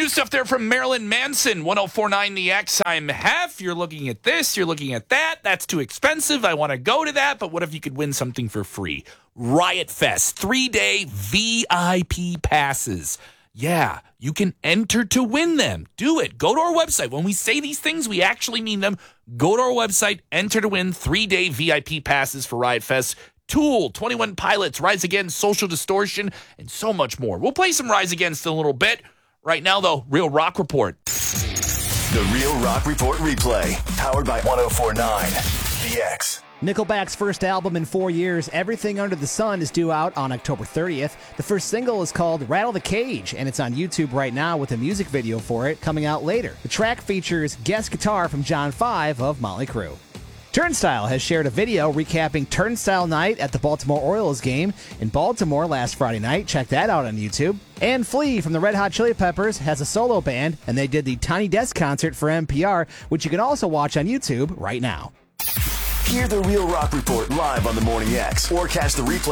new stuff there from Marilyn Manson, 1049 The X. I'm Hef. You're looking at this. You're looking at that. That's too expensive. I want to go to that. But what if you could win something for free? Riot Fest, 3-day VIP passes. Yeah, you can enter to win them. Do it. Go to our website. When we say these things, we actually mean them. Go to our website, enter to win 3-day VIP passes for Riot Fest. Tool, 21 Pilots, Rise Against, Social Distortion, and so much more. We'll play some Rise Against in a little bit. Right now, though, Real Rock Report. The Real Rock Report replay, powered by 1049 The X. Nickelback's first album in 4 years, Everything Under the Sun, is due out on October 30th. The first single is called Rattle the Cage, and it's on YouTube right now with a music video for it coming out later. The track features guest guitar from John 5 of Motley Crue. Turnstile has shared a video recapping Turnstile Night at the Baltimore Orioles game in Baltimore last Friday night. Check that out on YouTube. And Flea from the Red Hot Chili Peppers has a solo band, and they did the Tiny Desk concert for NPR, which you can also watch on YouTube right now. Hear the Real Rock Report live on the Morning X, or catch the replay